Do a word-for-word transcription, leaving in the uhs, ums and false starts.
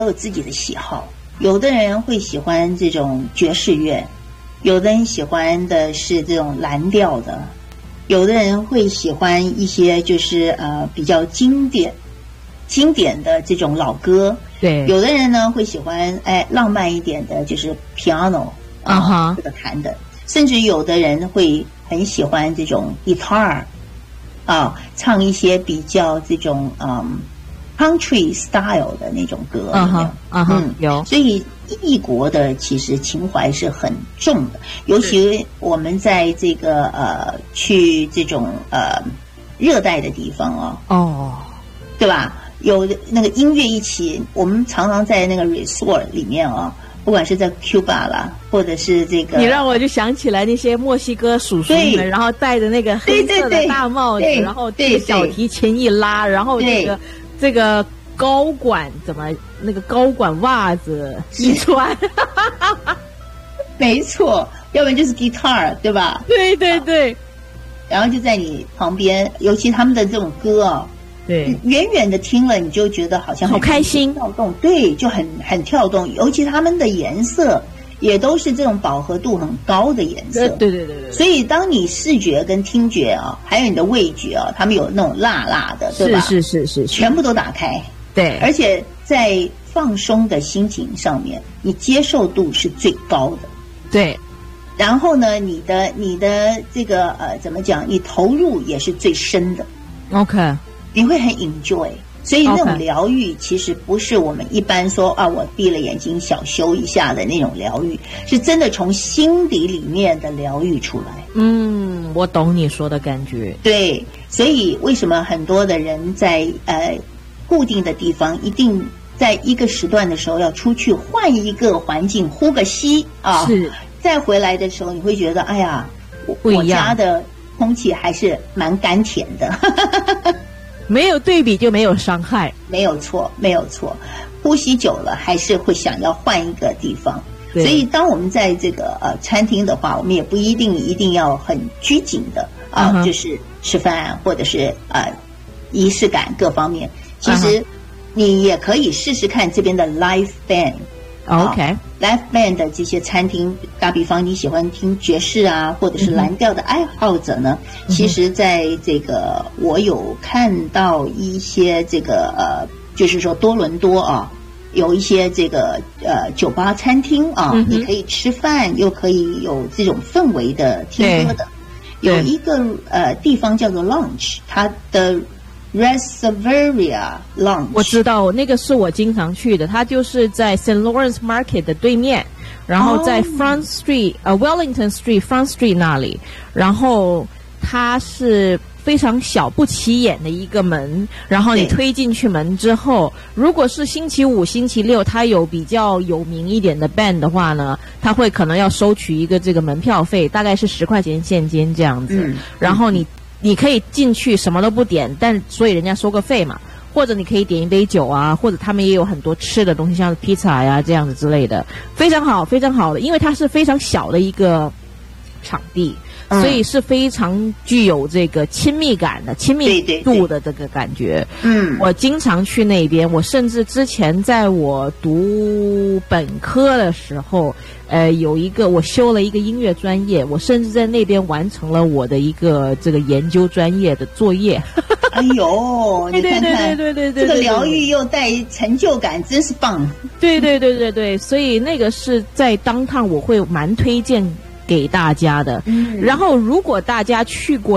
都有自己的喜好，有的人会喜欢这种爵士乐，有的人喜欢的是这种蓝调的，有的人会喜欢一些就是呃比较经典经典的这种老歌， 对， 有的人呢会喜欢哎浪漫一点的，就是 piano 啊、uh-huh. 这个弹的，甚至有的人会很喜欢这种 guitar 啊，唱一些比较这种嗯 country style 的那种歌， 嗯哼，嗯哼，有。 所以异国的其实情怀是很重的，尤其我们在这个呃去这种呃热带的地方哦， 哦， 对吧？有那个音乐一起，我们常常在那个 resort 里面哦，不管是在 Cuba 啦，或者是这个， 你让我就想起来那些墨西哥叔叔们，然后戴着那个黑色的大帽子，然后这个小提琴一拉，然后这个这个高管怎么那个高管袜子一穿， 没错，要不然就是 guitar 对吧？ 对对对， 然后就在你旁边，尤其他们的这种歌哦。 对， 远远的听了，你就觉得好像好开心， 跳动，对，就很很跳动。尤其他们的颜色也都是这种饱和度很高的颜色， 对对对对。 所以当你视觉跟听觉啊，还有你的味觉啊，他们有那种辣辣的，对吧？ 是是是是， 全部都打开。 对， 而且在放松的心情上面，你接受度是最高的。 对。 然后呢，你的你的这个呃，怎么讲？你投入也是最深的。 OK。 你会很 enjoy， 所以那种疗愈其实不是我们一般说啊，我闭了眼睛小休一下的那种疗愈，是真的从心底里面的疗愈出来。 嗯，我懂你说的感觉。 对，所以为什么很多的人在呃固定的地方，一定在一个时段的时候要出去换一个环境，呼个吸啊， 是， 再回来的时候，你会觉得哎呀，我不一样， 我家的空气还是蛮甘甜的。 没有对比就没有伤害， 没有错，没有错。呼吸久了，还是会想要换一个地方。所以，当我们在这个呃餐厅的话，我们也不一定一定要很拘谨的啊、呃， uh-huh. 就是吃饭或者是呃仪式感各方面。其实你也可以试试看这边的 live band。OK，live band 的这些餐厅，打比方你喜欢听爵士啊，或者是蓝调的爱好者呢，嗯、其实在这个我有看到一些这个呃，就是说多伦多啊，有一些这个呃酒吧餐厅啊、嗯，你可以吃饭又可以有这种氛围的听歌的。有一个呃地方叫做 Lounge， 它的Reservoir Lounge， 我知道那个是我经常去的，它就是在 Saint Lawrence Market 的对面，然后在 Front Street 呃、oh. uh, Wellington Street Front Street 那里，然后它是非常小不起眼的一个门，然后你推进去门之后，如果是星期五星期六它有比较有名一点的 band 的话呢，它会可能要收取一个这个门票费，大概是十块钱现金这样子、嗯、然后你你可以进去什么都不点，但所以人家收个费嘛，或者你可以点一杯酒啊，或者他们也有很多吃的东西，像披萨呀这样子之类的，非常好非常好的，因为它是非常小的一个场地，所以是非常具有这个亲密感的亲密度的这个感觉。嗯，我经常去那边，我甚至之前在我读本科的时候，呃，有一个我修了一个音乐专业，我甚至在那边完成了我的一个这个研究专业的作业。 哎呦，你看看， 对对对对对， 这个疗愈又带成就感，真是棒。 对对对对对，所以那个是在当趟我会蛮推荐给大家的。嗯，然后如果大家去过